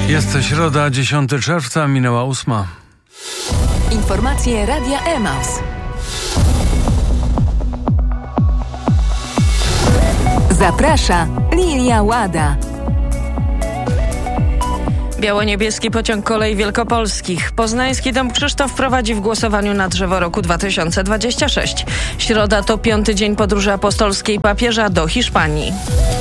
Jest środa, 10 czerwca, minęła 8. Informacje Radia Emaus. Zaprasza Lilia Łada. Biało-niebieski pociąg kolei wielkopolskich. Poznański Dom Krzysztof prowadzi w głosowaniu na drzewo roku 2026. Środa to 5. dzień podróży apostolskiej papieża do Hiszpanii.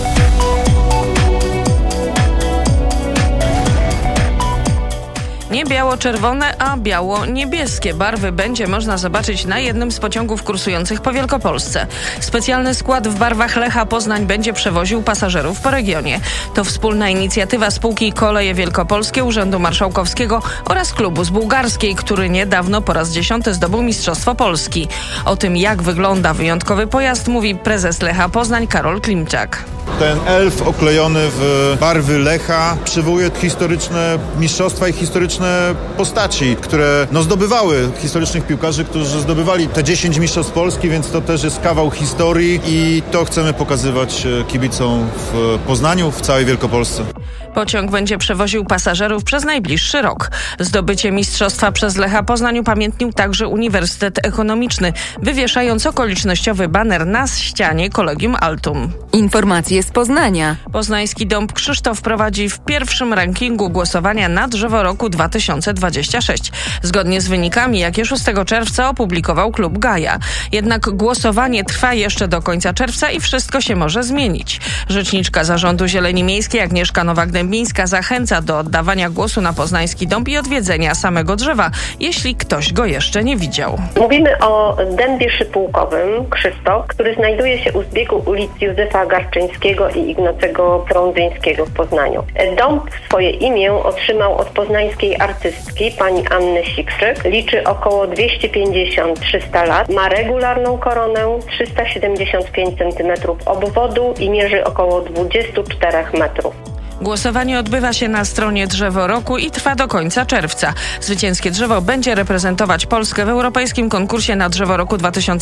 Nie biało-czerwone, a biało-niebieskie barwy będzie można zobaczyć na jednym z pociągów kursujących po Wielkopolsce. Specjalny skład w barwach Lecha Poznań będzie przewoził pasażerów po regionie. To wspólna inicjatywa spółki Koleje Wielkopolskie, Urzędu Marszałkowskiego oraz klubu z bułgarskiej, który niedawno po raz 10 zdobył Mistrzostwo Polski. O tym, jak wygląda wyjątkowy pojazd, mówi prezes Lecha Poznań Karol Klimczak. Ten elf oklejony w barwy Lecha przywołuje historyczne mistrzostwa i historyczne postaci, które zdobywały historycznych piłkarzy, którzy zdobywali te 10 mistrzostw Polski, więc to też jest kawał historii i to chcemy pokazywać kibicom w Poznaniu, w całej Wielkopolsce. Pociąg będzie przewoził pasażerów przez najbliższy rok. Zdobycie mistrzostwa przez Lecha Poznań upamiętnił także Uniwersytet Ekonomiczny, wywieszając okolicznościowy baner na ścianie Collegium Altum. Informacje z Poznania. Poznański Dom Krzysztof prowadzi w pierwszym rankingu głosowania na drzewo roku 2026. Zgodnie z wynikami, jakie 6 czerwca opublikował klub Gaja. Jednak głosowanie trwa jeszcze do końca czerwca i wszystko się może zmienić. Rzeczniczka Zarządu Zieleni Miejskiej Agnieszka Nowak-Dębińska zachęca do oddawania głosu na Poznański Dąb i odwiedzenia samego drzewa, jeśli ktoś go jeszcze nie widział. Mówimy o dębie szypułkowym Krzysztof, który znajduje się u zbiegu ulic Józefa Garczyńskiego i Ignacego Prądzyńskiego w Poznaniu. Dąb swoje imię otrzymał od poznańskiej artystki pani Anny Sikrzyk. Liczy około 250-300 lat. Ma regularną koronę 375 cm obwodu i mierzy około 24 metrów. Głosowanie odbywa się na stronie Drzewo Roku i trwa do końca czerwca. Zwycięskie drzewo będzie reprezentować Polskę w europejskim konkursie na Drzewo Roku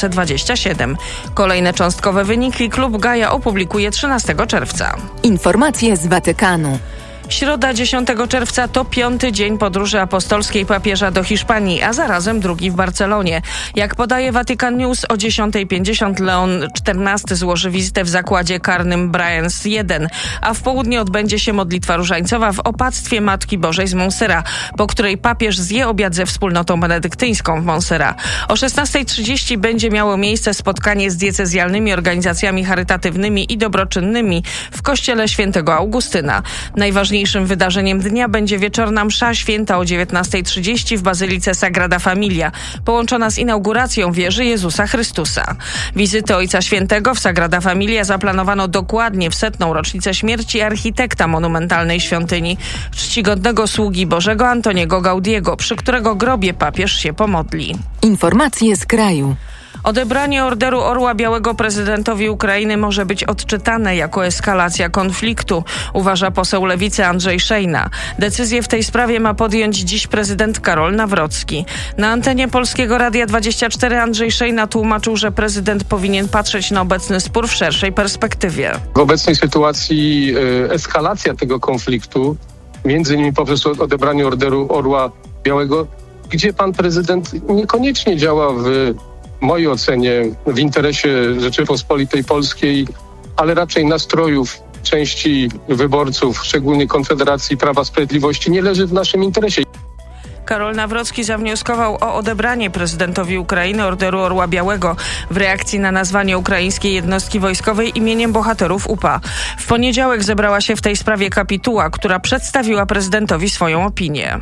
2027. Kolejne cząstkowe wyniki klub Gaja opublikuje 13 czerwca. Informacje z Watykanu. Środa 10 czerwca to 5. dzień podróży apostolskiej papieża do Hiszpanii, a zarazem drugi w Barcelonie. Jak podaje Vatican News, o 10:50 Leon XIV złoży wizytę w zakładzie karnym Brians 1, a w południe odbędzie się modlitwa różańcowa w opactwie Matki Bożej z Montserrat, po której papież zje obiad ze wspólnotą benedyktyńską w Montserrat. O 16:30 będzie miało miejsce spotkanie z diecezjalnymi organizacjami charytatywnymi i dobroczynnymi w kościele świętego Augustyna. Najważniejszym wydarzeniem dnia będzie wieczorna msza święta o 19:30 w Bazylice Sagrada Familia, połączona z inauguracją wieży Jezusa Chrystusa. Wizytę Ojca Świętego w Sagrada Familia zaplanowano dokładnie w 100. rocznicę śmierci architekta monumentalnej świątyni, czcigodnego sługi Bożego Antoniego Gaudiego, przy którego grobie papież się pomodli. Informacje z kraju. Odebranie Orderu Orła Białego prezydentowi Ukrainy może być odczytane jako eskalacja konfliktu, uważa poseł Lewicy Andrzej Szejna. Decyzję w tej sprawie ma podjąć dziś prezydent Karol Nawrocki. Na antenie Polskiego Radia 24 Andrzej Szejna tłumaczył, że prezydent powinien patrzeć na obecny spór w szerszej perspektywie. W obecnej sytuacji eskalacja tego konfliktu, między innymi poprzez odebranie Orderu Orła Białego, gdzie pan prezydent niekoniecznie działa w mojej ocenie w interesie Rzeczypospolitej Polskiej, ale raczej nastrojów części wyborców, szczególnie Konfederacji Prawa Sprawiedliwości, nie leży w naszym interesie. Karol Nawrocki zawnioskował o odebranie prezydentowi Ukrainy Orderu Orła Białego w reakcji na nazwanie ukraińskiej jednostki wojskowej imieniem bohaterów UPA. W poniedziałek zebrała się w tej sprawie kapituła, która przedstawiła prezydentowi swoją opinię.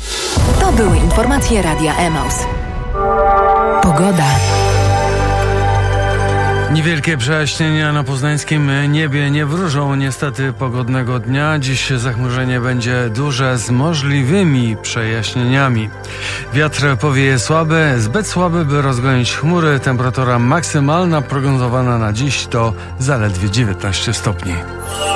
To były informacje Radia Emaus. Pogoda. Niewielkie przejaśnienia na poznańskim niebie nie wróżą niestety pogodnego dnia. Dziś zachmurzenie będzie duże z możliwymi przejaśnieniami. Wiatr powieje słaby, zbyt słaby, by rozgonić chmury. Temperatura maksymalna prognozowana na dziś to zaledwie 19 stopni.